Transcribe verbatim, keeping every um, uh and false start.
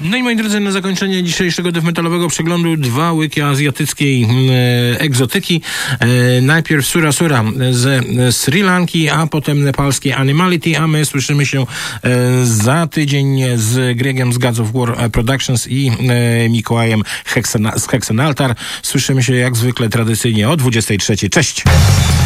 No i moi drodzy, na zakończenie dzisiejszego death metalowego przeglądu dwa łyki azjatyckiej e, egzotyki. E, najpierw Sura Sura ze Sri Lanki, a potem nepalskie Animality, a my słyszymy się e, za tydzień z Gregiem z Gods of War Productions i e, Mikołajem Hexen, z Hexen Altar. Słyszymy się jak zwykle tradycyjnie o dwudziestej trzeciej. Cześć!